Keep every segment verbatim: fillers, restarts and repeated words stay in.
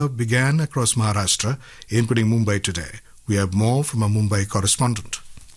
began across Maharashtra, including Mumbai today. We have more from a Mumbai correspondent.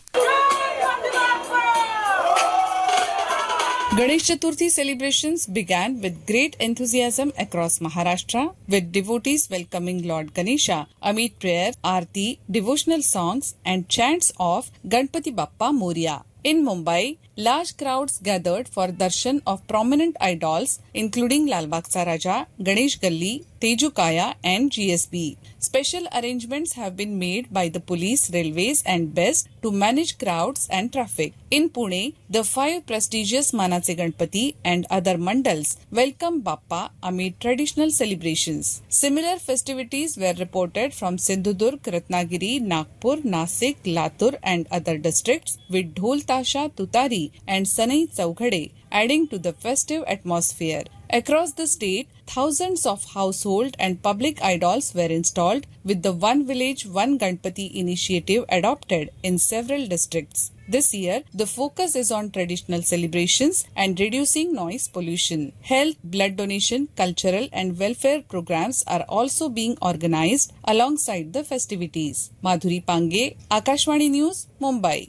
Ganesh Chaturthi celebrations began with great enthusiasm across Maharashtra, with devotees welcoming Lord Ganesha amid prayer, aarti, devotional songs and chants of Ganpati Bappa Moria. In Mumbai, large crowds gathered for darshan of prominent idols including Lal Bagh Raja, Ganesh Galli, Teju Kaya and G S B. Special arrangements have been made by the police, railways and B E S to manage crowds and traffic. In Pune, the five prestigious Manache Ganpati and other mandals welcome Bappa amid traditional celebrations. Similar festivities were reported from Sindhudurg, Ratnagiri, Nagpur, Nasik, Latur and other districts with Dhol Tasha, Tutari and Sanai Chaughade adding to the festive atmosphere. Across the state, thousands of household and public idols were installed with the One Village, One Ganpati initiative adopted in several districts. This year, the focus is on traditional celebrations and reducing noise pollution. Health, blood donation, cultural and welfare programs are also being organized alongside the festivities. Madhuri Pange, Akashvani News, Mumbai.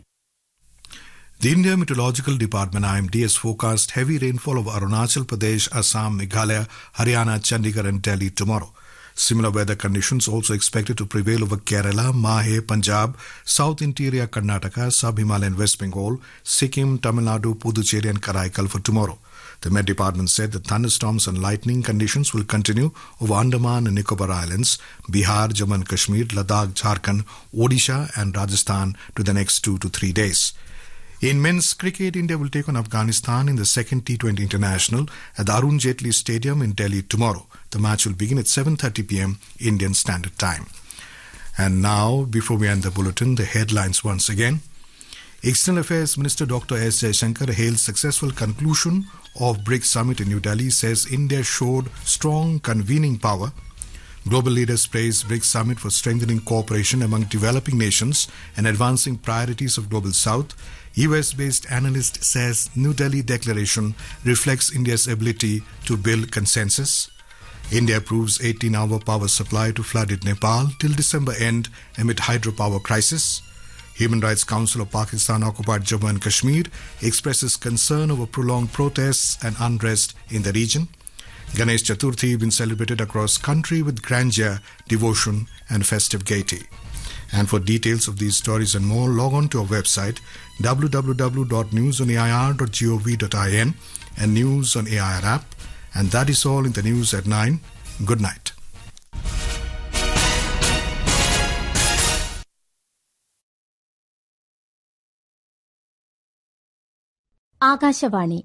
The India Meteorological Department I M D has forecast heavy rainfall over Arunachal Pradesh, Assam, Meghalaya, Haryana, Chandigarh and Delhi tomorrow. Similar weather conditions also expected to prevail over Kerala, Mahe, Punjab, South Interior Karnataka, Sub-Himalayan West Bengal, Sikkim, Tamil Nadu, Puducherry and Karaikal for tomorrow. The Met Department said that thunderstorms and lightning conditions will continue over Andaman and Nicobar Islands, Bihar, Jammu and Kashmir, Ladakh, Jharkhand, Odisha and Rajasthan to the next two to three days. In men's cricket, India will take on Afghanistan in the second T twenty International at the Arun Jaitley Stadium in Delhi tomorrow. The match will begin at seven thirty p.m. Indian Standard Time. And now, before we end the bulletin, the headlines once again. External Affairs Minister Doctor S. Jaishankar hails successful conclusion of BRICS Summit in New Delhi, says India showed strong convening power. Global leaders praise BRICS Summit for strengthening cooperation among developing nations and advancing priorities of Global South. U S-based analyst says New Delhi Declaration reflects India's ability to build consensus. India approves eighteen hour power supply to flooded Nepal till December end amid hydropower crisis. Human Rights Council of Pakistan occupied Jammu and Kashmir expresses concern over prolonged protests and unrest in the region. Ganesh Chaturthi been celebrated across country with grandeur, devotion and festive gaiety. And for details of these stories and more, log on to our website w w w dot news on a i r dot gov dot i n and News on A I R app. And that is all in the news at nine. Good night. Akashvani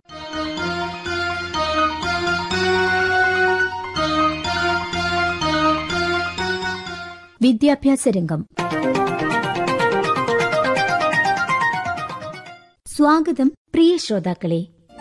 വിദ്യാഭ്യാസ രംഗം. സ്വാഗതം പ്രിയ ശ്രോതാക്കളെ.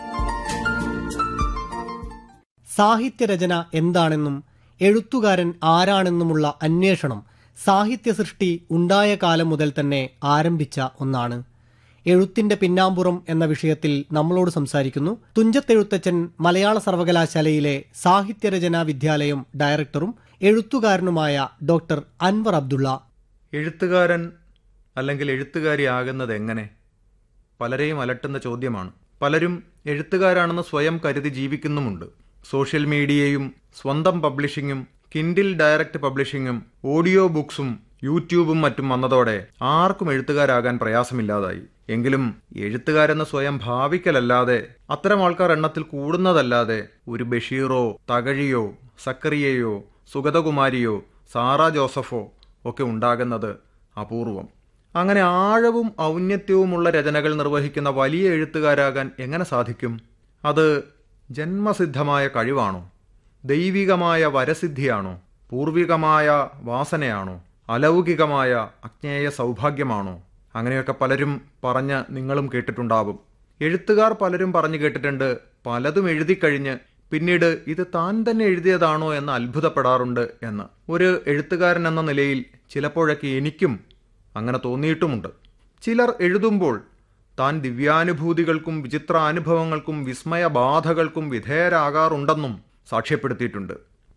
സാഹിത്യരചന എന്താണെന്നും എഴുത്തുകാരൻ ആരാണെന്നുമുള്ള അന്വേഷണം സാഹിത്യസൃഷ്ടി ഉണ്ടായ കാലം മുതൽ തന്നെ ആരംഭിച്ച ഒന്നാണ്. എഴുത്തിന്റെ പിന്നാമ്പുറം എന്ന വിഷയത്തിൽ നമ്മളോട് സംസാരിക്കുന്നു തുഞ്ചത്തെഴുത്തച്ഛൻ മലയാള സർവകലാശാലയിലെ സാഹിത്യരചനാ വിദ്യാലയം ഡയറക്ടറും എഴുത്തുകാരനുമായ ഡോക്ടർ അൻവർ അബ്ദുള്ള. എഴുത്തുകാരൻ അല്ലെങ്കിൽ എഴുത്തുകാരിയാകുന്നത് എങ്ങനെ? പലരെയും അലട്ടുന്ന ചോദ്യമാണ്. പലരും എഴുത്തുകാരാണെന്ന് സ്വയം കരുതി ജീവിക്കുന്നുമുണ്ട്. സോഷ്യൽ മീഡിയയും സ്വന്തം പബ്ലിഷിങ്ങും കിൻഡിൽ ഡയറക്റ്റ് പബ്ലിഷിങ്ങും ഓഡിയോ ബുക്സും യൂട്യൂബും മറ്റും വന്നതോടെ ആർക്കും എഴുത്തുകാരാകാൻ പ്രയാസമില്ലാതായി. എങ്കിലും എഴുത്തുകാരെന്ന് സ്വയം ഭാവിക്കലല്ലാതെ അത്തരം ആൾക്കാർ എണ്ണത്തിൽ കൂടുന്നതല്ലാതെ ഒരു ബഷീറോ തകഴിയോ സക്കറിയയോ സുഗതകുമാരിയോ സാറാ ജോസഫോ ഒക്കെ ഉണ്ടാകുന്നത് അപൂർവം. അങ്ങനെ ആഴവും ഔന്നത്യവുമുള്ള രചനകൾ നിർവഹിക്കുന്ന വലിയ എഴുത്തുകാരാകാൻ എങ്ങനെ സാധിക്കും? അത് ജന്മസിദ്ധമായ കഴിവാണോ? ദൈവികമായ വരസിദ്ധിയാണോ? പൂർവികമായ വാസനയാണോ? അലൗകികമായ അജ്ഞേയ സൗഭാഗ്യമാണോ? അങ്ങനെയൊക്കെ പലരും പറഞ്ഞ് നിങ്ങളും കേട്ടിട്ടുണ്ടാവും. എഴുത്തുകാർ പലരും പറഞ്ഞു കേട്ടിട്ടുണ്ട്. പലതും എഴുതിക്കഴിഞ്ഞ് പിന്നീട് ഇത് താൻ തന്നെ എഴുതിയതാണോ എന്ന് അത്ഭുതപ്പെടാറുണ്ട് എന്ന്. ഒരു എഴുത്തുകാരൻ എന്ന നിലയിൽ ചിലപ്പോഴൊക്കെ എനിക്കും അങ്ങനെ തോന്നിയിട്ടുമുണ്ട്. ചിലർ എഴുതുമ്പോൾ താൻ ദിവ്യാനുഭൂതികൾക്കും വിചിത്ര അനുഭവങ്ങൾക്കും വിസ്മയബാധകൾക്കും വിധേയരാകാറുണ്ടെന്നും സാക്ഷ്യപ്പെടുത്തിയിട്ടുണ്ട്.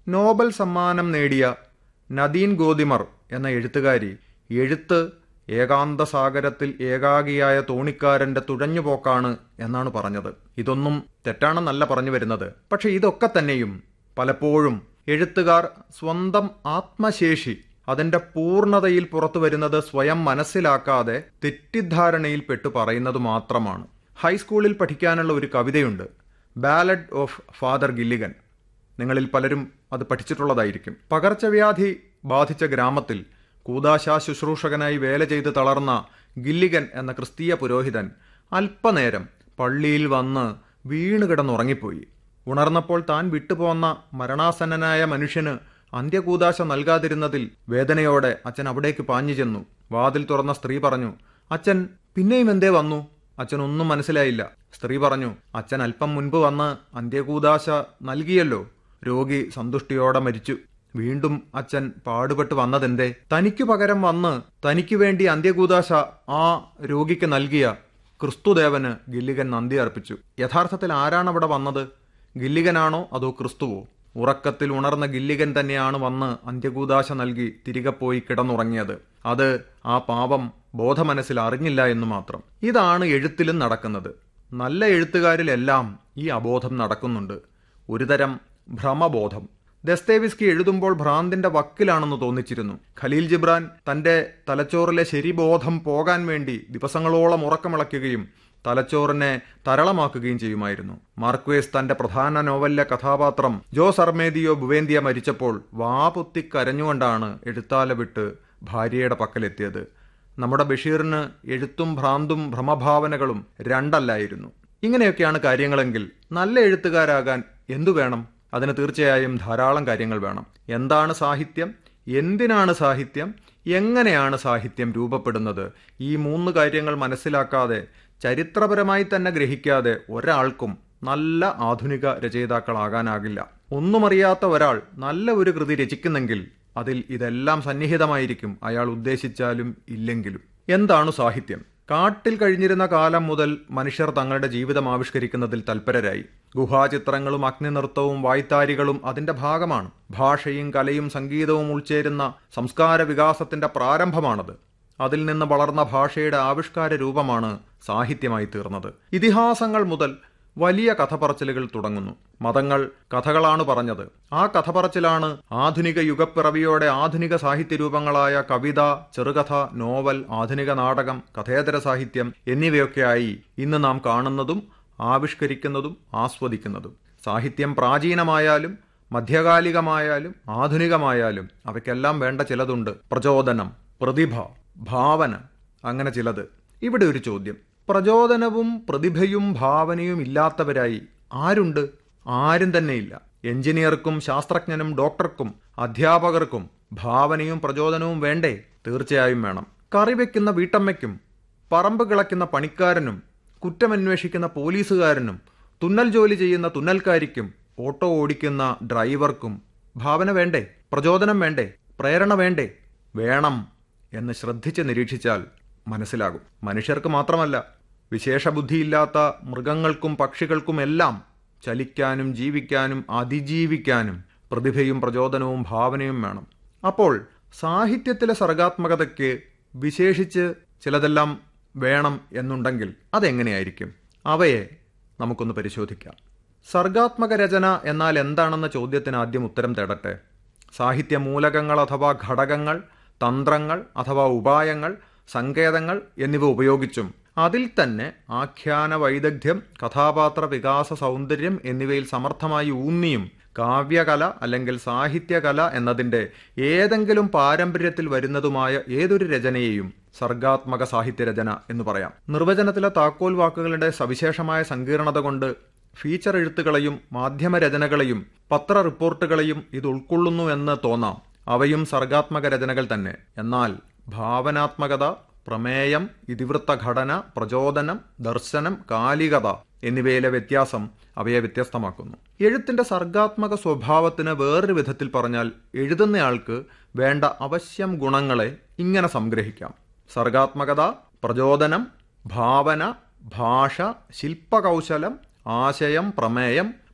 നോബൽ സമ്മാനം നേടിയ നദീൻ ഗോദിമർ എന്ന എഴുത്തുകാരി എഴുത്ത് ഏകാന്ത സാഗരത്തിൽ ഏകാഗിയായ തോണിക്കാരന്റെ തുഴഞ്ഞുപോക്കാണ് എന്നാണ് പറഞ്ഞത്. ഇതൊന്നും തെറ്റാണെന്നല്ല പറഞ്ഞു വരുന്നത്. പക്ഷെ ഇതൊക്കെ തന്നെയും പലപ്പോഴും എഴുത്തുകാർ സ്വന്തം ആത്മശേഷി അതിന്റെ പൂർണ്ണതയിൽ പുറത്തു വരുന്നത് സ്വയം മനസ്സിലാക്കാതെ തെറ്റിദ്ധാരണയിൽ പെട്ടു പറയുന്നത് മാത്രമാണ്. ഹൈസ്കൂളിൽ പഠിക്കാനുള്ള ഒരു കവിതയുണ്ട്, ബാലഡ് ഓഫ് ഫാദർ ഗില്ലിഗൻ. നിങ്ങളിൽ പലരും അത് പഠിച്ചിട്ടുള്ളതായിരിക്കും. പകർച്ചവ്യാധി ബാധിച്ച ഗ്രാമത്തിൽ കൂദാശാ ശുശ്രൂഷകനായി വേല ചെയ്ത് തളർന്ന ഗില്ലിഗൻ എന്ന ക്രിസ്തീയ പുരോഹിതൻ അല്പനേരം പള്ളിയിൽ വന്ന് വീണ് കിടന്നുറങ്ങിപ്പോയി. ഉണർന്നപ്പോൾ താൻ വിട്ടുപോന്ന മരണാസന്നനായ മനുഷ്യന് അന്ത്യകൂദാശ നൽകാതിരുന്നതിൽ വേദനയോടെ അച്ഛൻ അവിടേക്ക് പാഞ്ഞു ചെന്നു. വാതിൽ തുറന്ന സ്ത്രീ പറഞ്ഞു, അച്ഛൻ പിന്നെയും എന്തേ വന്നു? അച്ഛനൊന്നും മനസ്സിലായില്ല. സ്ത്രീ പറഞ്ഞു, അച്ഛൻ അല്പം മുൻപ് വന്ന് അന്ത്യകൂദാശ നൽകിയല്ലോ. രോഗി സന്തുഷ്ടിയോടെ മരിച്ചു. വീണ്ടും അച്ഛൻ പാടുപെട്ട് വന്നതെന്തേ? തനിക്കു പകരം വന്ന് തനിക്കു വേണ്ടി അന്ത്യകൂദാശ ആ രോഗിക്ക് നൽകിയ ക്രിസ്തുദേവന് ഗില്ലിഗൻ നന്ദി അർപ്പിച്ചു. യഥാർത്ഥത്തിൽ ആരാണ് അവിടെ വന്നത്? ഗില്ലിഗനാണോ അതോ ക്രിസ്തുവോ? ഉറക്കത്തിൽ ഉണർന്ന ഗില്ലിഗൻ തന്നെയാണ് വന്ന് അന്ത്യകൂദാശ നൽകി തിരികെ പോയി കിടന്നുറങ്ങിയത്. അത് ആ പാപം ബോധമനസ്സിൽ അറിഞ്ഞില്ല എന്ന് മാത്രം. ഇതാണ് എഴുത്തിലും നടക്കുന്നത്. നല്ല എഴുത്തുകാരിലെല്ലാം ഈ അബോധം നടക്കുന്നുണ്ട്, ഒരുതരം ഭ്രമബോധം. ദസ്തേവിസ്കി എഴുതുമ്പോൾ ഭ്രാന്തിന്റെ വക്കിലാണെന്ന് തോന്നിച്ചിരുന്നു. ഖലീൽ ജിബ്രാൻ തന്റെ തലച്ചോറിലെ ശരിബോധം പോകാൻ വേണ്ടി ദിവസങ്ങളോളം ഉറക്കമിളയ്ക്കുകയും തലച്ചോറിനെ തരളമാക്കുകയും ചെയ്യുമായിരുന്നു. മാർക്വേസ് തന്റെ പ്രധാന നോവലിലെ കഥാപാത്രം ജോസ് അർമേദിയോ ബുവേന്തിയ മരിച്ചപ്പോൾ വാപൊത്തി കരഞ്ഞുകൊണ്ടാണ് എഴുത്താല വിട്ട് ഭാര്യയുടെ പക്കലെത്തിയത്. നമ്മുടെ ബഷീറിന് എഴുത്തും ഭ്രാന്തും ഭ്രമഭാവനകളും രണ്ടല്ലായിരുന്നു. ഇങ്ങനെയൊക്കെയാണ് കാര്യങ്ങളെങ്കിൽ നല്ല എഴുത്തുകാരാകാൻ എന്തു വേണം? അതിന് തീർച്ചയായും ധാരാളം കാര്യങ്ങൾ വേണം. എന്താണ് സാഹിത്യം? എന്തിനാണ് സാഹിത്യം? എങ്ങനെയാണ് സാഹിത്യം രൂപപ്പെടുന്നത്? ഈ മൂന്ന് കാര്യങ്ങൾ മനസ്സിലാക്കാതെ, ചരിത്രപരമായി തന്നെ ഗ്രഹിക്കാതെ ഒരാൾക്കും നല്ല ആധുനിക രചയിതാക്കളാകാനാകില്ല. ഒന്നുമറിയാത്ത ഒരാൾ നല്ല ഒരു കൃതി രചിക്കുന്നെങ്കിൽ അതിൽ ഇതെല്ലാം സന്നിഹിതമായിരിക്കും, അയാൾ ഉദ്ദേശിച്ചാലും ഇല്ലെങ്കിലും. എന്താണ് സാഹിത്യം? കാട്ടിൽ കഴിഞ്ഞിരുന്ന കാലം മുതൽ മനുഷ്യർ തങ്ങളുടെ ജീവിതം ആവിഷ്കരിക്കുന്നതിൽ തൽപരരായി. ഗുഹാചിത്രങ്ങളും അഗ്നിനൃത്തവും വായ്ത്താരികളും അതിന്റെ ഭാഗമാണ്. ഭാഷയും കലയും സംഗീതവും ഉൾച്ചേരുന്ന സംസ്കാര വികാസത്തിന്റെ പ്രാരംഭമാണത്. അതിൽ നിന്ന് വളർന്ന ഭാഷയുടെ ആവിഷ്കാര രൂപമാണ് സാഹിത്യമായി തീർന്നത്. ഇതിഹാസങ്ങൾ മുതൽ വലിയ കഥപറച്ചിലുകൾ തുടങ്ങുന്നു. മതങ്ങൾ കഥകളാണ് പറഞ്ഞത്. ആ കഥപറച്ചിലാണ് ആധുനിക യുഗപ്പിറവിയോടെ ആധുനിക സാഹിത്യ രൂപങ്ങളായ കവിത, ചെറുകഥ, നോവൽ, ആധുനിക നാടകം, കഥേതര സാഹിത്യം എന്നിവയൊക്കെയായി ഇന്ന് നാം കാണുന്നതും ആവിഷ്കരിക്കുന്നതും ആസ്വദിക്കുന്നതും. സാഹിത്യം പ്രാചീനമായാലും മധ്യകാലികമായാലും ആധുനികമായാലും അവയ്ക്കെല്ലാം വേണ്ട ചിലതുണ്ട്. പ്രചോദനം, പ്രതിഭ, ഭാവന, അങ്ങനെ ചിലത്. ഇവിടെ ഒരു ചോദ്യം: പ്രചോദനവും പ്രതിഭയും ഭാവനയും ഇല്ലാത്തവരായി ആരുണ്ട്? ആരും തന്നെയില്ല. എഞ്ചിനീയർക്കും ശാസ്ത്രജ്ഞനും ഡോക്ടർക്കും അധ്യാപകർക്കും ഭാവനയും പ്രചോദനവും വേണ്ടേ? തീർച്ചയായും വേണം. കറി വയ്ക്കുന്ന വീട്ടമ്മയ്ക്കും പറമ്പ് കിളയ്ക്കുന്ന പണിക്കാരനും കുറ്റമന്വേഷിക്കുന്ന പോലീസുകാരനും തുന്നൽ ജോലി ചെയ്യുന്ന തുന്നൽക്കാരിക്കും ഓട്ടോ ഓടിക്കുന്ന ഡ്രൈവർക്കും ഭാവന വേണ്ടേ? പ്രചോദനം വേണ്ടേ? പ്രേരണ വേണ്ടേ? വേണം എന്ന് ശ്രദ്ധിച്ച് നിരീക്ഷിച്ചാൽ മനസ്സിലാകും. മനുഷ്യർക്ക് മാത്രമല്ല, വിശേഷബുദ്ധിയില്ലാത്ത മൃഗങ്ങൾക്കും പക്ഷികൾക്കുമെല്ലാം ചലിക്കാനും ജീവിക്കാനും അതിജീവിക്കാനും പ്രതിഭയും പ്രചോദനവും ഭാവനയും വേണം. അപ്പോൾ സാഹിത്യത്തിലെ സർഗാത്മകതയ്ക്ക് വിശേഷിച്ച് ചിലതെല്ലാം വേണം എന്നുണ്ടെങ്കിൽ അതെങ്ങനെയായിരിക്കും? അവയെ നമുക്കൊന്ന് പരിശോധിക്കാം. സർഗാത്മക രചന എന്നാൽ എന്താണെന്ന ചോദ്യത്തിന് ആദ്യം ഉത്തരം തേടട്ടെ. സാഹിത്യ മൂലകങ്ങൾ അഥവാ ഘടകങ്ങൾ, തന്ത്രങ്ങൾ അഥവാ ഉപായങ്ങൾ, സങ്കേതങ്ങൾ എന്നിവ ഉപയോഗിച്ചും അതിൽ തന്നെ ആഖ്യാന വൈദഗ്ധ്യം, കഥാപാത്ര വികാസ സൗന്ദര്യം എന്നിവയിൽ സമർത്ഥമായി ഊന്നിയും കാവ്യകല അല്ലെങ്കിൽ സാഹിത്യകല എന്നതിൻ്റെ ഏതെങ്കിലും പാരമ്പര്യത്തിൽ വരുന്നതുമായ ഏതൊരു രചനയെയും സർഗാത്മക സാഹിത്യരചന എന്ന് പറയാം. നിർവചനത്തിലെ താക്കോൽ വാക്കുകളുടെ സവിശേഷമായ സങ്കീർണത കൊണ്ട് ഫീച്ചർ എഴുത്തുകളെയും മാധ്യമരചനകളെയും പത്ര റിപ്പോർട്ടുകളെയും ഇത് ഉൾക്കൊള്ളുന്നു എന്ന് തോന്നാം. അവയും സർഗാത്മക രചനകൾ തന്നെ. എന്നാൽ ഭാവനാത്മകത, പ്രമേയം, ഇതിവൃത്ത ഘടന, പ്രചോദനം, ദർശനം, കാലികത എന്നിവയിലെ വ്യത്യാസം അവയെ വ്യത്യസ്തമാക്കുന്നു. എഴുത്തിന്റെ സർഗാത്മക സ്വഭാവത്തിന് വേറൊരു വിധത്തിൽ പറഞ്ഞാൽ എഴുതുന്നയാൾക്ക് വേണ്ട അവശ്യം ഗുണങ്ങളെ ഇങ്ങനെ സംഗ്രഹിക്കാം: സർഗാത്മകത, പ്രചോദനം, ഭാവന, ഭാഷ, ശില്പകൗശലം, ആശയം, പ്രമേയം,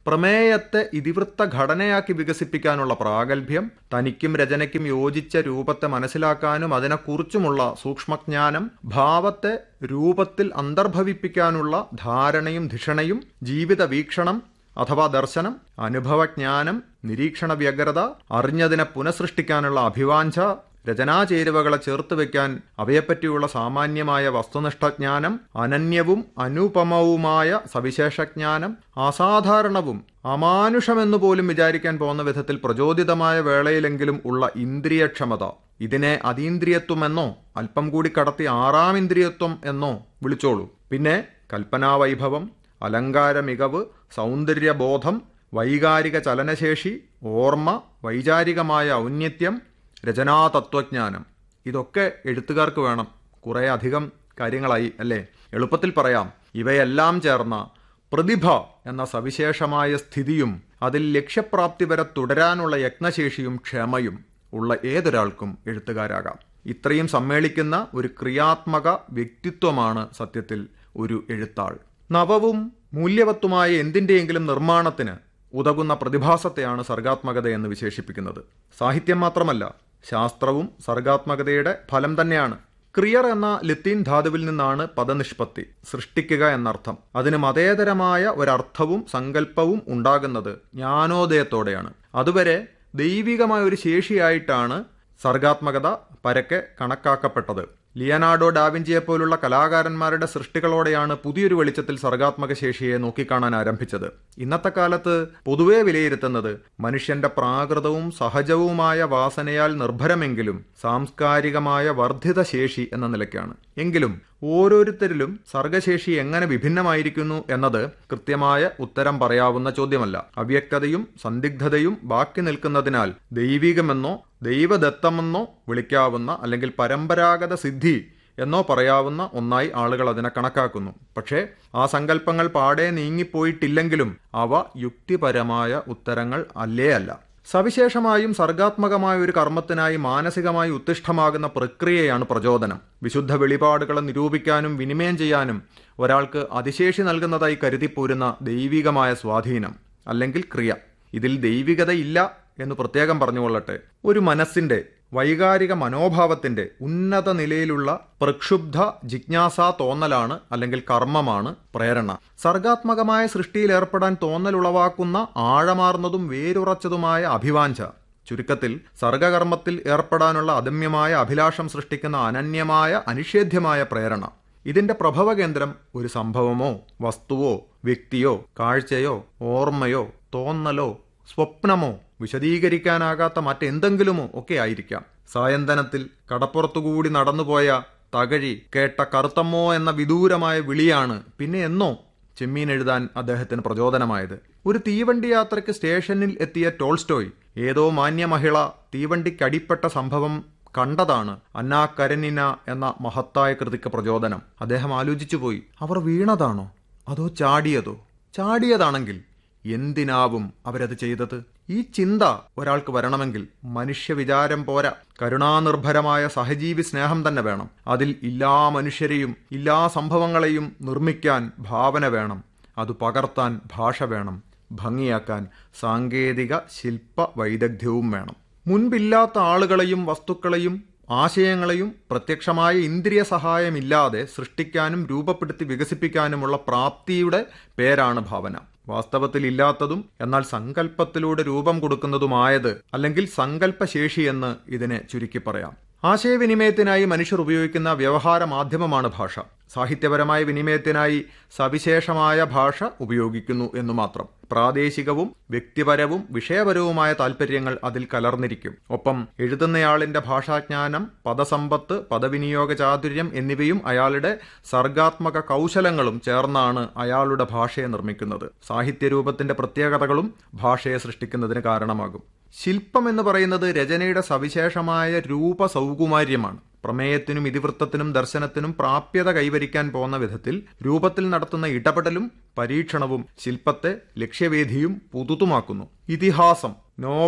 പ്രമേയത്തെ ഇതിവൃത്ത ഘടനയാക്കി വികസിപ്പിക്കാനുള്ള പ്രാഗൽഭ്യം, തനിക്കും രചനയ്ക്കും യോജിച്ച രൂപത്തെ മനസ്സിലാക്കാനും അതിനെക്കുറിച്ചുമുള്ള സൂക്ഷ്മജ്ഞാനം, ഭാവത്തെ രൂപത്തിൽ അന്തർഭവിപ്പിക്കാനുള്ള ധാരണയും ധിഷണയും, ജീവിത വീക്ഷണം അഥവാ ദർശനം, അനുഭവജ്ഞാനം, നിരീക്ഷണ വ്യഗ്രത, അറിഞ്ഞതിനെ പുനഃസൃഷ്ടിക്കാനുള്ള അഭിവാഞ്ച, രചനാചേരുവകളെ ചേർത്ത് വയ്ക്കാൻ അവയെപ്പറ്റിയുള്ള സാമാന്യമായ വസ്തുനിഷ്ഠജ്ഞാനം, അനന്യവും അനുപമവുമായ സവിശേഷജ്ഞാനം, അസാധാരണവും അമാനുഷമെന്നു പോലും വിചാരിക്കാൻ പോകുന്ന വിധത്തിൽ പ്രചോദിതമായ വേളയിലെങ്കിലും ഉള്ള ഇന്ദ്രിയക്ഷമത, ഇതിനെ അതീന്ദ്രിയത്വമെന്നോ അല്പം കൂടി കടത്തി ആറാം ഇന്ദ്രിയത്വം എന്നോ വിളിച്ചോളൂ. പിന്നെ കൽപ്പനാവൈഭവം, അലങ്കാര മികവ്, സൗന്ദര്യബോധം, വൈകാരിക ചലനശേഷി, ഓർമ്മ, വൈചാരികമായ ഔന്നത്യം, രചനാതത്വജ്ഞാനം, ഇതൊക്കെ എഴുത്തുകാർക്ക് വേണം. കുറേ അധികം കാര്യങ്ങളായി അല്ലേ? എളുപ്പത്തിൽ പറയാം, ഇവയെല്ലാം ചേർന്ന പ്രതിഭ എന്ന സവിശേഷമായ സ്ഥിതിയും അതിൽ ലക്ഷ്യപ്രാപ്തി വരെ തുടരാനുള്ള യത്നശേഷിയും ക്ഷമയും ഉള്ള ഏതൊരാൾക്കും എഴുത്തുകാരാകാം. ഇത്രയും സമ്മേളിക്കുന്ന ഒരു ക്രിയാത്മക വ്യക്തിത്വമാണ് സത്യത്തിൽ ഒരു എഴുത്താൾ. നവവും മൂല്യവത്തുമായ എന്തിൻ്റെയെങ്കിലും നിർമ്മാണത്തിന് ഉതകുന്ന പ്രതിഭാസത്തെയാണ് സർഗാത്മകത എന്ന് വിശേഷിപ്പിക്കുന്നത്. സാഹിത്യം മാത്രമല്ല, ശാസ്ത്രവും സർഗാത്മകതയുടെ ഫലം തന്നെയാണ്. ക്രിയർ എന്ന ലത്തീൻ ധാതുവിൽ നിന്നാണ് പദനിഷ്പത്തി, സൃഷ്ടിക്കുക എന്നർത്ഥം. അതിന് മതേതരമായ ഒരർത്ഥവും സങ്കല്പവും ഉണ്ടാകുന്നത് ജ്ഞാനോദയത്തോടെയാണ്. അതുവരെ ദൈവികമായ ഒരു ശേഷിയായിട്ടാണ് സർഗാത്മകത പരക്കെ കണക്കാക്കപ്പെട്ടത്. ലിയനാർഡോ ഡാവിഞ്ചിയെ പോലുള്ള കലാകാരന്മാരുടെ സൃഷ്ടികളോടെയാണ് പുതിയൊരു വെളിച്ചത്തിൽ സർഗാത്മക ശേഷിയെ നോക്കിക്കാണാൻ ആരംഭിച്ചത്. ഇന്നത്തെ കാലത്ത് പൊതുവെ വിലയിരുത്തുന്നത് മനുഷ്യന്റെ പ്രാകൃതവും സഹജവുമായ വാസനയാൽ നിർഭരമെങ്കിലും സാംസ്കാരികമായ വർദ്ധിത ശേഷി എന്ന നിലയ്ക്കാണ്. എങ്കിലും ഓരോരുത്തരിലും സർഗശേഷി എങ്ങനെ വിഭിന്നമായിരിക്കുന്നു എന്നത് കൃത്യമായ ഉത്തരം പറയാവുന്ന ചോദ്യമല്ല. അവ്യക്തതയും സന്ദിഗ്ധതയും ബാക്കി നിൽക്കുന്നതിനാൽ ദൈവികമെന്നോ ദൈവദത്തമെന്നോ വിളിക്കാവുന്ന അല്ലെങ്കിൽ പരമ്പരാഗത സിദ്ധി എന്നോ പറയാവുന്ന ഒന്നായി ആളുകൾ അതിനെ കണക്കാക്കുന്നു. പക്ഷേ ആ സങ്കല്പങ്ങൾ പാടെ നീങ്ങിപ്പോയിട്ടില്ലെങ്കിലും അവ യുക്തിപരമായ ഉത്തരങ്ങൾ അല്ലേ അല്ല. സവിശേഷമായും സർഗാത്മകമായ ഒരു കർമ്മത്തിനായി മാനസികമായി ഉത്തിഷ്ഠമാകുന്ന പ്രക്രിയയാണ് പ്രചോദനം. വിശുദ്ധ വെളിപാടുകളെ നിരൂപിക്കാനും വിനിമയം ചെയ്യാനും ഒരാൾക്ക് അതിശേഷി നൽകുന്നതായി കരുതിപ്പോരുന്ന ദൈവികമായ സ്വാധീനം അല്ലെങ്കിൽ ക്രിയ. ഇതിൽ ദൈവികതയില്ല എന്ന് പ്രത്യേകം പറഞ്ഞുകൊള്ളട്ടെ. ഒരു മനസ്സിന്റെ വൈകാരിക മനോഭാവത്തിന്റെ ഉന്നത നിലയിലുള്ള പ്രക്ഷുബ്ധ ജിജ്ഞാസാ തോന്നലാണ് അല്ലെങ്കിൽ കർമ്മമാണ് പ്രേരണ. സർഗാത്മകമായ സൃഷ്ടിയിൽ ഏർപ്പെടാൻ തോന്നലുളവാക്കുന്ന ആഴമാർന്നതും വേരുറച്ചതുമായ അഭിവാഞ്ച. ചുരുക്കത്തിൽ സർഗകർമ്മത്തിൽ ഏർപ്പെടാനുള്ള അദമ്യമായ അഭിലാഷം സൃഷ്ടിക്കുന്ന അനന്യമായ അനിഷേധ്യമായ പ്രേരണ. ഇതിന്റെ പ്രഭവകേന്ദ്രം ഒരു സംഭവമോ വസ്തുവോ വ്യക്തിയോ കാഴ്ചയോ ഓർമ്മയോ തോന്നലോ സ്വപ്നമോ വിശദീകരിക്കാനാകാത്ത മറ്റെന്തെങ്കിലുമോ ഒക്കെ ആയിരിക്കാം. സായന്തനത്തിൽ കടപ്പുറത്തുകൂടി നടന്നുപോയ തകഴി കേട്ട കറുത്തമ്മോ എന്ന വിദൂരമായ വിളിയാണ് പിന്നെ എന്നോ ചെമ്മീൻ എഴുതാൻ അദ്ദേഹത്തിന് പ്രചോദനമായത്. ഒരു തീവണ്ടി യാത്രയ്ക്ക് സ്റ്റേഷനിൽ എത്തിയ ടോൾസ്റ്റോയ് ഏതോ മാന്യമഹിള തീവണ്ടിക്കടിപ്പെട്ട സംഭവം കണ്ടതാണ് അന്നാ കരനിന എന്ന മഹത്തായ കൃതിക്ക് പ്രചോദനം. അദ്ദേഹം ആലോചിച്ചുപോയി, അവർ വീണതാണോ അതോ ചാടിയതോ? ചാടിയതാണെങ്കിൽ എന്തിനാവും അവരത് ചെയ്തത്? ഈ ചിന്ത ഒരാൾക്ക് വരണമെങ്കിൽ മനുഷ്യവിചാരം പോരാ, കരുണാനിർഭരമായ സഹജീവി സ്നേഹം തന്നെ വേണം. അതിൽ എല്ലാ മനുഷ്യരെയും എല്ലാ സംഭവങ്ങളെയും നിർമ്മിക്കാൻ ഭാവന വേണം, അത് പകർത്താൻ ഭാഷ വേണം, ഭംഗിയാക്കാൻ സാങ്കേതിക ശില്പ വൈദഗ്ധ്യവും വേണം. മുൻപില്ലാത്ത ആളുകളെയും വസ്തുക്കളെയും ആശയങ്ങളെയും പ്രത്യക്ഷമായ ഇന്ദ്രിയ സഹായമില്ലാതെ സൃഷ്ടിക്കാനും രൂപപ്പെടുത്തി വികസിപ്പിക്കാനുമുള്ള പ്രാപ്തിയുടെ പേരാണ് ഭാവന. വാസ്തവത്തിൽ ഇല്ലാത്തതും എന്നാൽ സങ്കല്പത്തിലൂടെ രൂപം കൊടുക്കുന്നതുമായത് അല്ലെങ്കിൽ സങ്കല്പശേഷി എന്ന് ഇതിനെ ചുരുക്കി പറയാം. ആശയവിനിമയത്തിനായി മനുഷ്യർ ഉപയോഗിക്കുന്ന വ്യവഹാര മാധ്യമമാണ് ഭാഷ. സാഹിത്യപരമായ വിനിമയത്തിനായി സവിശേഷമായ ഭാഷ ഉപയോഗിക്കുന്നു എന്നു മാത്രം. പ്രാദേശികവും വ്യക്തിപരവും വിഷയപരവുമായ താൽപ്പര്യങ്ങൾ അതിൽ കലർന്നിരിക്കും. ഒപ്പം എഴുതുന്നയാളിന്റെ ഭാഷാജ്ഞാനം, പദസമ്പത്ത്, പദവിനിയോഗ ചാതുര്യം എന്നിവയും അയാളുടെ സർഗാത്മക കൗശലങ്ങളും ചേർന്നാണ് അയാളുടെ ഭാഷയെ നിർമ്മിക്കുന്നത്. സാഹിത്യരൂപത്തിന്റെ പ്രത്യേകതകളും ഭാഷയെ സൃഷ്ടിക്കുന്നതിന് കാരണമാകും. ശില്പം എന്ന് പറയുന്നത് രചനയുടെ സവിശേഷമായ രൂപസൗകുമാര്യമാണ്. പ്രമേയത്തിനും ഇതിവൃത്തത്തിനും ദർശനത്തിനും പ്രാപ്യത കൈവരിക്കാൻ പോകുന്ന വിധത്തിൽ രൂപത്തിൽ നടത്തുന്ന ഇടപെടലും പരീക്ഷണവും ശില്പത്തെ ലക്ഷ്യവേദിയും പുതുതുമാക്കുന്നു. ഇതിഹാസം, നോവൽ,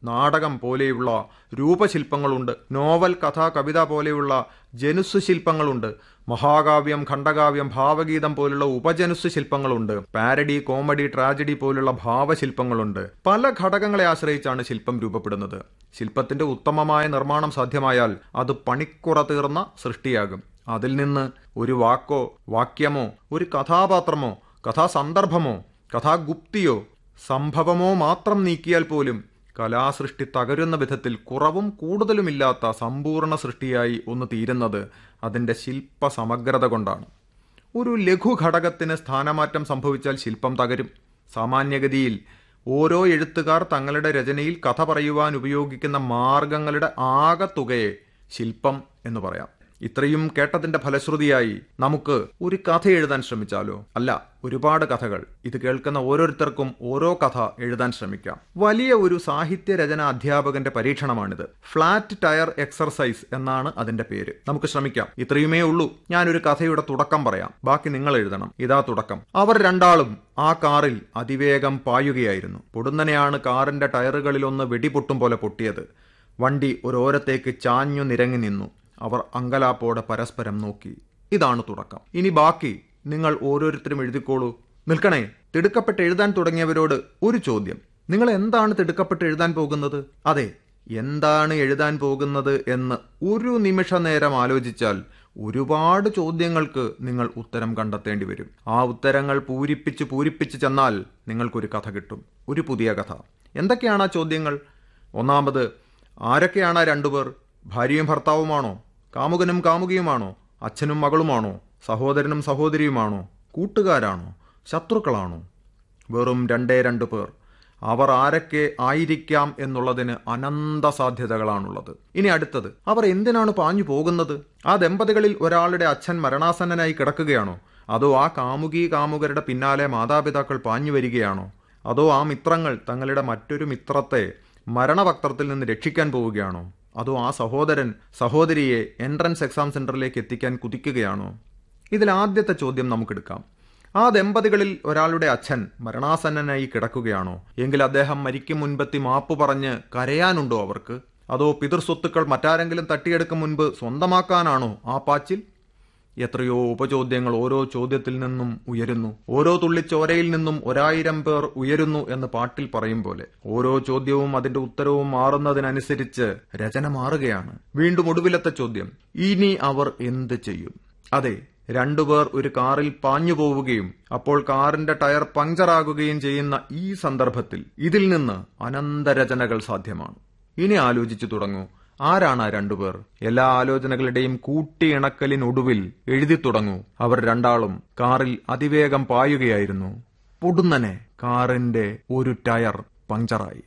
നാടകം പോലെയുള്ള രൂപശില്പങ്ങളുണ്ട്. നോവൽ, കഥ, കവിത പോലെയുള്ള ജനുസ് ശില്പങ്ങളുണ്ട്. മഹാകാവ്യം, ഖണ്ഡകാവ്യം, ഭാവഗീതം പോലുള്ള ഉപജനുസ് ശില്പങ്ങളുണ്ട്. പാരഡി, കോമഡി, ട്രാജഡി പോലുള്ള ഭാവശില്പങ്ങളുണ്ട്. പല ഘടകങ്ങളെ ആശ്രയിച്ചാണ് ശില്പം രൂപപ്പെടുന്നത്. ശില്പത്തിന്റെ ഉത്തമമായ നിർമ്മാണം സാധ്യമായാൽ അത് പണിക്കുറ തീർന്ന സൃഷ്ടിയാകും. അതിൽ നിന്ന് ഒരു വാക്കോ വാക്യമോ ഒരു കഥാപാത്രമോ കഥാസന്ദർഭമോ കഥാഗുപ്തിയോ സംഭവമോ മാത്രം നീക്കിയാൽ പോലും കലാസൃഷ്ടി തകരുന്ന വിധത്തിൽ കുറവും കൂടുതലുമില്ലാത്ത സമ്പൂർണ്ണ സൃഷ്ടിയായി ഒന്ന് തീരുന്നത് അതിൻ്റെ ശില്പ സമഗ്രത കൊണ്ടാണ്. ഒരു ലഘുഘടകത്തിന് സ്ഥാനമാറ്റം സംഭവിച്ചാൽ ശില്പം തകരും. സാമാന്യഗതിയിൽ ഓരോ എഴുത്തുകാർ തങ്ങളുടെ രചനയിൽ കഥ പറയുവാൻ ഉപയോഗിക്കുന്ന മാർഗങ്ങളുടെ ആകെത്തുകയെ ശില്പം എന്ന് പറയാം. ഇത്രയും കേട്ടതിന്റെ ഫലശ്രുതിയായി നമുക്ക് ഒരു കഥ എഴുതാൻ ശ്രമിച്ചാലോ? അല്ല, ഒരുപാട് കഥകൾ. ഇത് കേൾക്കുന്ന ഓരോരുത്തർക്കും ഓരോ കഥ എഴുതാൻ ശ്രമിക്കാം. വലിയ ഒരു സാഹിത്യ രചന അധ്യാപകന്റെ പരീക്ഷണമാണിത്. ഫ്ലാറ്റ് ടയർ എക്സർസൈസ് എന്നാണ് അതിന്റെ പേര്. നമുക്ക് ശ്രമിക്കാം. ഇത്രയുമേ ഉള്ളൂ. ഞാനൊരു കഥയുടെ തുടക്കം പറയാം, ബാക്കി നിങ്ങൾ എഴുതണം. ഇതാ തുടക്കം. അവർ രണ്ടാളും ആ കാറിൽ അതിവേഗം പായുകയായിരുന്നു. പൊടുന്നനെയാണ് കാറിന്റെ ടയറുകളിലൊന്ന് വെടിപൊട്ടും പോലെ പൊട്ടിയത്. വണ്ടി ഒരോരത്തേക്ക് ചാഞ്ഞു നിരങ്ങി നിന്നു. അവർ അങ്കലാപ്പോടെ പരസ്പരം നോക്കി. ഇതാണ് തുടക്കം. ഇനി ബാക്കി നിങ്ങൾ ഓരോരുത്തരും എഴുതിക്കോളൂ. നിൽക്കണേ. തിടുക്കപ്പെട്ട് എഴുതാൻ തുടങ്ങിയവരോട് ഒരു ചോദ്യം. നിങ്ങൾ എന്താണ് തിടുക്കപ്പെട്ട് എഴുതാൻ പോകുന്നത്? അതെ, എന്താണ് എഴുതാൻ പോകുന്നത് എന്ന് ഒരു നിമിഷ നേരം ആലോചിച്ചാൽ ഒരുപാട് ചോദ്യങ്ങൾക്ക് നിങ്ങൾ ഉത്തരം കണ്ടെത്തേണ്ടി വരും. ആ ഉത്തരങ്ങൾ പൂരിപ്പിച്ച് പൂരിപ്പിച്ച് ചെന്നാൽ നിങ്ങൾക്കൊരു കഥ കിട്ടും, ഒരു പുതിയ കഥ. എന്തൊക്കെയാണ് ആ ചോദ്യങ്ങൾ? ഒന്നാമത്, ആരൊക്കെയാണ് ആ രണ്ടുപേർ? ഭാര്യയും ഭർത്താവുമാണോ? കാമുകനും കാമുകിയുമാണോ? അച്ഛനും മകളുമാണോ? സഹോദരനും സഹോദരിയുമാണോ? കൂട്ടുകാരാണോ? ശത്രുക്കളാണോ? വെറും രണ്ടേ രണ്ടു പേർ. അവർ ആരൊക്കെ ആയിരിക്കാം എന്നുള്ളതിന് അനന്ത സാധ്യതകളാണുള്ളത്. ഇനി അടുത്തത്, അവർ എന്തിനാണ് പാഞ്ഞു പോകുന്നത്? ആ ദമ്പതികളിൽ ഒരാളുടെ അച്ഛൻ മരണാസന്നനായി കിടക്കുകയാണോ? അതോ ആ കാമുകി കാമുകരുടെ പിന്നാലെ മാതാപിതാക്കൾ പാഞ്ഞു വരികയാണോ? അതോ ആ മിത്രങ്ങൾ തങ്ങളുടെ മറ്റൊരു മിത്രത്തെ മരണപത്രത്തിൽ നിന്ന് രക്ഷിക്കാൻ പോവുകയാണോ? അതോ ആ സഹോദരൻ സഹോദരിയെ എൻട്രൻസ് എക്സാം സെന്ററിലേക്ക് എത്തിക്കാൻ കുതിക്കുകയാണോ? ഇതിൽ ആദ്യത്തെ ചോദ്യം നമുക്കെടുക്കാം. ആ ദമ്പതികളിൽ ഒരാളുടെ അച്ഛൻ മരണാസന്നനായി കിടക്കുകയാണോ? എങ്കിൽ അദ്ദേഹം മരിക്കും മുൻപെത്തി മാപ്പ് പറഞ്ഞ് കരയാനുണ്ടോ അവർക്ക്? അതോ പിതൃസ്വത്തുക്കൾ മറ്റാരെങ്കിലും തട്ടിയെടുക്കും മുൻപ് സ്വന്തമാക്കാനാണോ ആ പാച്ചിൽ? എത്രയോ ഉപചോദ്യങ്ങൾ ഓരോ ചോദ്യത്തിൽ നിന്നും ഉയരുന്നു. ഓരോ തുള്ളിച്ചോരയിൽ നിന്നും ഒരായിരം പേർ ഉയരുന്നു എന്ന് പാട്ടിൽ പറയും പോലെ ഓരോ ചോദ്യവും അതിന്റെ ഉത്തരവും മാറുന്നതിനനുസരിച്ച് രചന മാറുകയാണ്. വീണ്ടും ഒടുവിലത്തെ ചോദ്യം, ഇനി അവർ എന്ത് ചെയ്യും? അതെ, രണ്ടുപേർ ഒരു കാറിൽ പാഞ്ഞു പോവുകയും അപ്പോൾ കാറിന്റെ ടയർ പങ്ചറാകുകയും ചെയ്യുന്ന ഈ സന്ദർഭത്തിൽ ഇതിൽ നിന്ന് അനന്തരചനകൾ സാധ്യമാണ്. ഇനി ആലോചിച്ചു തുടങ്ങൂ. ആരാണ് ആ രണ്ടുപേർ? എല്ലാ ആലോചനകളുടെയും കൂട്ടിയിണക്കലിനൊടുവിൽ എഴുതി തുടങ്ങൂ. അവർ രണ്ടാളും കാറിൽ അതിവേഗം പായുകയായിരുന്നു. പൊടുന്നനെ കാറിന്റെ ഒരു ടയർ പങ്ചറായി.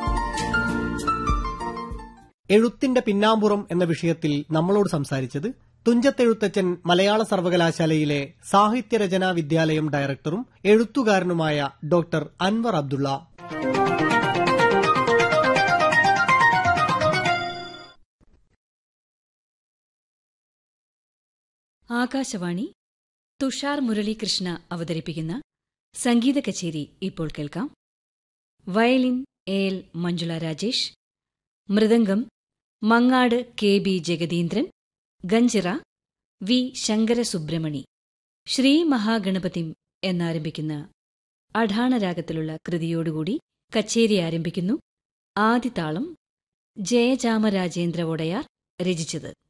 എഴുത്തിന്റെ പിന്നാമ്പുറം എന്ന വിഷയത്തിൽ നമ്മളോട് സംസാരിച്ചത് തുഞ്ചത്തെഴുത്തച്ഛൻ മലയാള സർവകലാശാലയിലെ സാഹിത്യരചനാ വിദ്യാലയം ഡയറക്ടറും എഴുത്തുകാരനുമായ ഡോക്ടർ അൻവർ അബ്ദുള്ള. ആകാശവാണി തുഷാർ മുരളീകൃഷ്ണ അവതരിപ്പിക്കുന്ന സംഗീത കച്ചേരി ഇപ്പോൾ കേൾക്കാം. Violin A L Manjula Rajesh, mridangam Mangad K B ജഗദീന്ദ്രൻ, ganjira V ശങ്കരസുബ്രഹ്മണി. Shri മഹാഗണപതിം എന്നാരംഭിക്കുന്ന അഠാണരാഗത്തിലുള്ള കൃതിയോടുകൂടി കച്ചേരി ആരംഭിക്കുന്നു. ആദിതാളം ജയചാമരാജേന്ദ്ര ഒടയാർ രചിച്ചത്.